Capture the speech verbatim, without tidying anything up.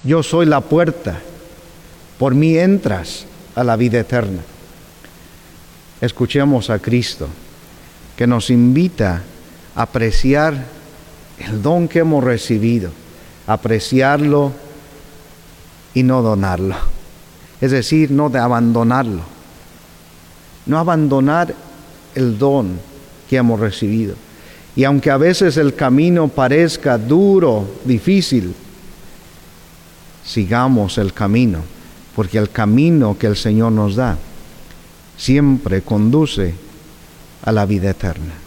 Yo soy la puerta, por mí entras a la vida eterna. Escuchemos a Cristo, que nos invita a apreciar el don que hemos recibido, apreciarlo y no donarlo. Es decir, no de abandonarlo, no abandonar el don que hemos recibido. Y aunque a veces el camino parezca duro, difícil, sigamos el camino, porque el camino que el Señor nos da siempre conduce a la vida eterna.